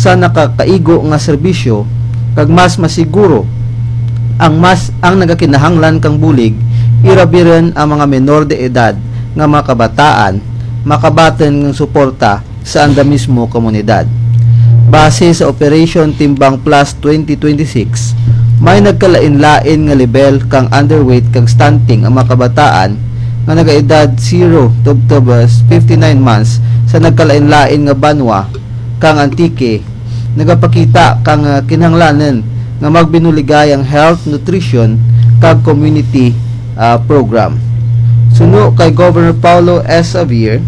sa nakakaigo nga serbisyo kag mas masiguro ang nagakinahanglan kang bulig irabiren ang mga menor de edad nga mga kabataan makabaten ng suporta sa anda mismo komunidad. Base sa Operation Timbang Plus 2026, may nagkalain-lain nga level kang underweight kang stunting ang mga kabataan nga nagaedad 0 to 59 months sa nagkalain-lain nga banwa kang Antique nagapakita kang kinahanglanan nga magbinuligay ang health, nutrition kag community program. Suno kay Governor Paulo S. Xavier,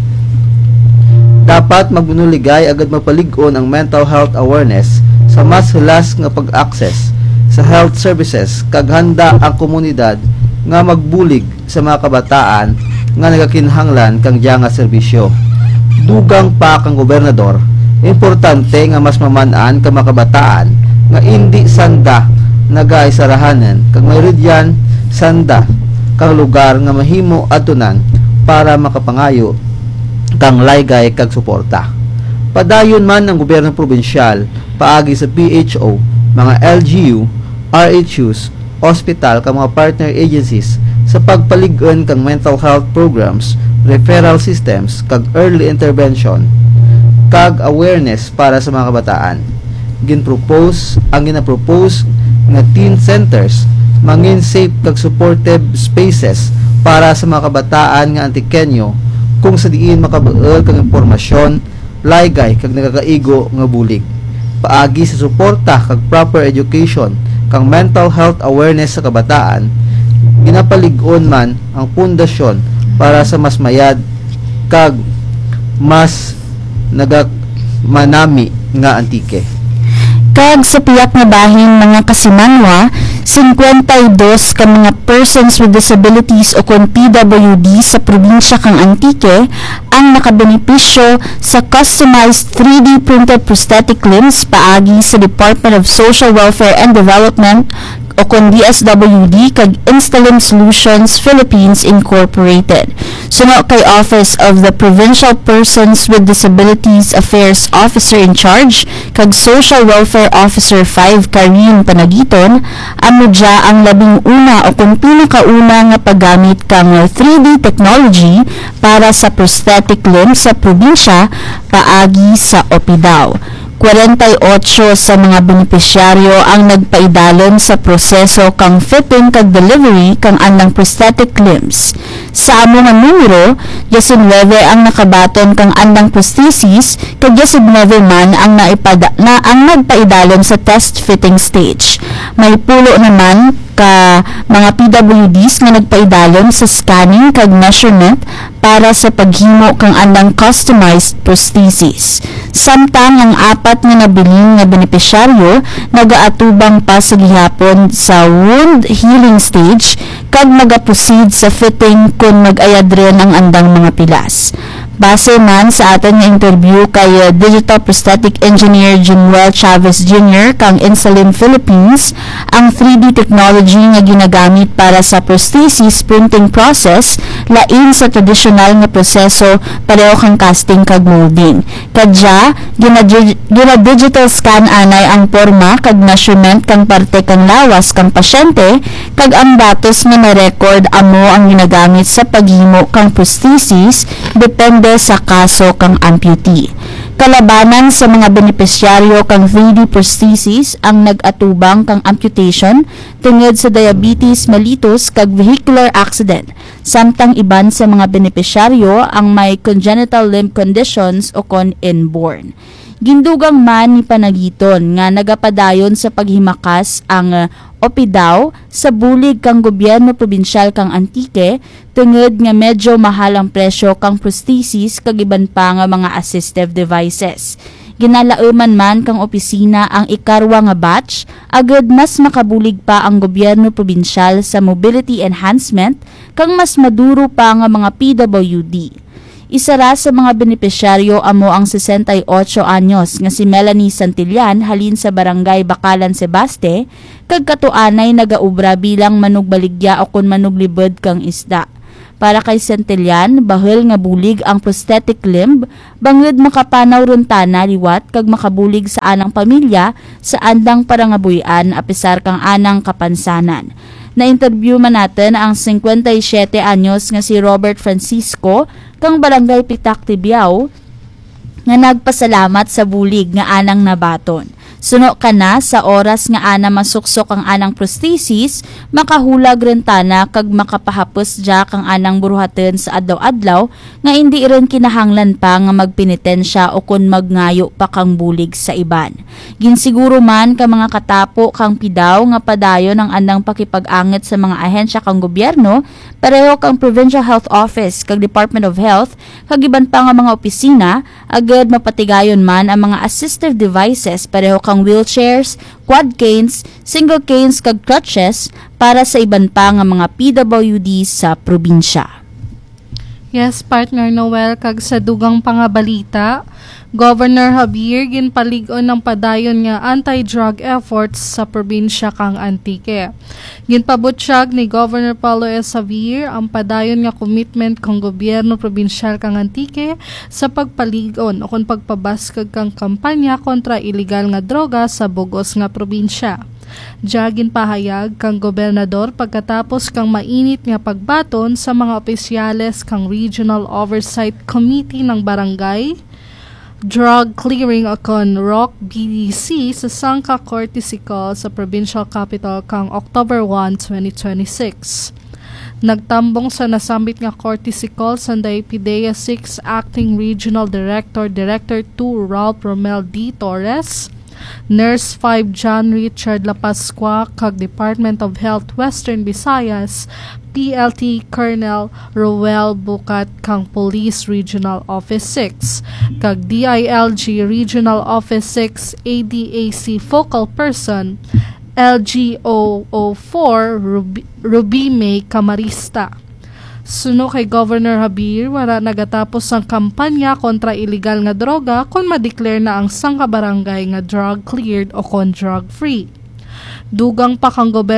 dapat magbinuligay agad mapalig-on ang mental health awareness sa mas hulas nga pag-access sa health services kag handa ang komunidad nga magbulig sa mga kabataan nga nagakinahanglan kang diya nga serbisyo. Dugang pa kang gobernador, importante nga mas maman-an ka mga kabataan nga hindi sanda nagaisarahanan kag mayroon sanda kang lugar nga mahimo atunan para makapangayo kang laygay kag suporta. Padayon man ang gobyerno probinsyal paagi sa PHO, mga LGU, RHUs, hospital kag mga partner agencies sa pagpalig-on kang mental health programs, referral systems kag early intervention kag awareness para sa mga kabataan. Ginapropose nga teen centers mangin safe kag supportive spaces para sa mga kabataan nga Antiqueño kung sa diin makabaol kang impormasyon, laygay kag nagakaigo nga bulig. Paagi sa suporta kag proper education kang mental health awareness sa kabataan, ginapalig-on man ang pundasyon para sa mas mayad kag mas nagamanami nga Antique. Kag sa piyak nga bahin mga kasimanwa, 52 ka mga persons with disabilities o kon PWD sa probinsya kang Antique ang nakabenepisyo sa customized 3D printed prosthetic limbs paagi sa Department of Social Welfare and Development o kon DSWD kag Instalim Solutions Philippines Incorporated. Suno kay Office of the Provincial Persons with Disabilities Affairs Officer in Charge kag Social Welfare Officer 5 Karin Panagiton, amudya ang labing una o kung pinakauna nga paggamit kang 3D technology para sa prosthetic limbs sa probinsya paagi sa Opidao. 48 sa mga benepisyaryo ang nagpaidalon sa proseso kang fitting kag delivery kang andang prosthetic limbs. Sa amo nga numero, 19 ang nakabaton kang andang prosthesis kag 19 man ang nagpaidalon sa test fitting stage. May pulo naman ka mga PWDs na nagpaidalon sa scanning kag measurement para sa paghimo kang andang customized prosthesis. Samtang ang apat nga nabiling nga benepisyaryo nagaatubang pa sa gihapon sa wound healing stage kag magaproceed sa fitting kung mag-ayad rin ang andang mga pilas. Base man sa aton nga interview kay Digital Prosthetic Engineer Jumuel Chavez Jr. kang Instalim Philippines, ang 3D technology nga ginagamit para sa prosthesis printing process lain sa traditional nga proseso pareho kang casting kag molding. Kadya gina-digital scan anay ang porma kag measurement kang parte kang lawas kang pasyente kag ang datos nga na-record amo ang ginagamit sa paghimo kang prosthesis depende sa kaso kang amputee. Kalabanan sa mga benepisyaryo kang 3D prosthesis ang nag-atubang kang amputation tungod sa diabetes mellitus kag vehicular accident. Samtang iban sa mga benepisyaryo ang may congenital limb conditions o kon inborn. Gindugang man ni Panagiton nga nagapadayon sa paghimakas ang Opidao sa bulig kang gobyerno probinsyal kang Antique tungod nga medyo mahal ang presyo kang prosthesis kag iban pa nga mga assistive devices. Ginalauman man kang opisina ang ikarwa nga batch agad mas makabulig pa ang gobyerno probinsyal sa mobility enhancement kang mas maduro pa nga mga PWD. Isara sa mga benepisyaryo amo ang 68 anyos nga si Melanie Santillan halin sa barangay Bakalan Sebaste kag katuanay nagaubra bilang manugbaligya o kun manuglibod kang isda. Para kay Centellan, bahel nga bulig ang prosthetic limb, bangod makapanaw runtana liwat kag makabulig sa anang pamilya sa andang parangabuyan apisar kang anang kapansanan. Na-interview man natin ang 57 anyos nga si Robert Francisco kang Barangay Pitak Tibiao nga nagpasalamat sa bulig nga anang nabaton. Suno ka na sa oras nga ana masuksok ang anang prosthesis, makahulag rentana kag makapahapos dya kang anang buruhaten sa adlaw-adlaw nga hindi rin kinahanglan pa nga magpenitensya o kun magngayo pa kang bulig sa iban. Ginsiguro man ka mga katapo kang pidaw nga padayon ang andang pakipag-anget sa mga ahensya kang gobyerno, pareho kang Provincial Health Office kag Department of Health kag iban pa nga mga opisina, agad mapatigayon man ang mga assistive devices pareho kang wheelchairs, quad canes, single canes kag crutches para sa iban pa nga mga PWD sa probinsya. Yes, partner Noel, kag sa dugang pangabalita, Governor Javier ginpalig-on ng padayon nga anti-drug efforts sa probinsya kang Antique. Ginpabutsyag ni Governor Paulo S. Javier ang padayon nga commitment kang gobyerno probinsyal kang Antique sa pagpalig-on o kung pagpabaskag kang kampanya kontra illegal nga droga sa bugos nga probinsya. Jagin pahayag kang gobernador pagkatapos kang mainit nga pagbaton sa mga opisyales kang Regional Oversight Committee ng Barangay Drug Clearing akon ROC BDC sa Sangka Cortisical sa Provincial Capital kang October 1, 2026. Nagtambong sa nasambit nga Cortisical sanday PIDEA 6 Acting Regional Director Director 2 Ralph Romel D. Torres, Nurse 5 John Richard La Pascua kag Department of Health Western Visayas PLT Colonel Roel Bukat kang Police Regional Office 6 kag DILG Regional Office 6 ADAC Focal Person LGO04 Ruby May Camarista. Suno kay Governor Javier, wala nagatapos ang kampanya kontra illegal nga droga kung madeclare na ang sangka barangay nga drug cleared o kon drug free. Dugang pa kang gobyerno